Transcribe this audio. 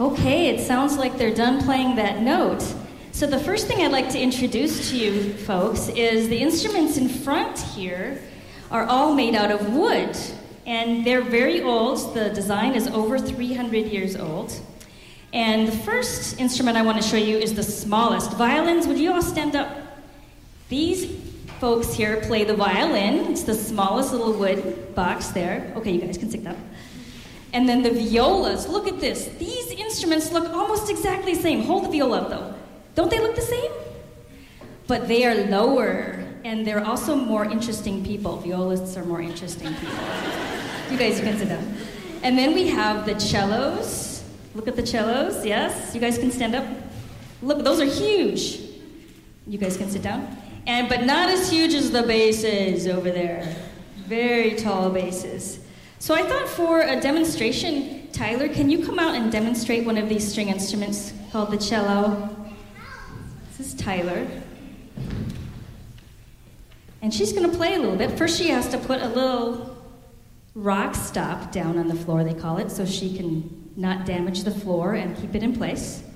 Okay, it sounds like they're done playing that note. So the first thing I'd like to introduce to you folks is the instruments in front here are all made out of wood. And they're very old. The design is over 300 years old. And the first instrument I want to show you is the smallest. Violins, would you all stand up? These folks here play the violin. It's the smallest little wood box there. Okay, you guys can sit down. And then the violas, look at this. These instruments look almost exactly the same. Hold the viola up though. Don't they look the same? But they are lower, and they're also more interesting people. Violists are more interesting people. You guys, you can sit down. And then we have the cellos. Look at the cellos, yes? You guys can stand up. Look, those are huge. You guys can sit down. But not as huge as the basses over there. Very tall basses. So I thought for a demonstration, Tyler, can you come out and demonstrate one of these string instruments called the cello? This is Tyler. And she's going to play a little bit. First she has to put a little rock stop down on the floor, they call it, so she can not damage the floor and keep it in place.